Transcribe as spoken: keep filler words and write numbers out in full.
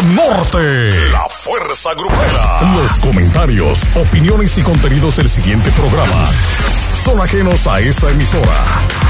Norte. La Fuerza Grupera. Los comentarios, opiniones y contenidos del siguiente programa son ajenos a esta emisora.